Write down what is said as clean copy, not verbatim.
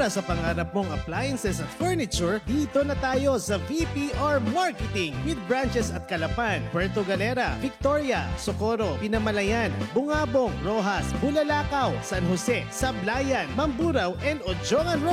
Para sa pangarap mong appliances at furniture, dito na tayo sa VPR Marketing with branches at Calapan, Puerto Galera, Victoria, Socorro, Pinamalayan, Bungabong, Rojas, Bulalakaw, San Jose, Sablayan, Mamburao, and Ojongan Road.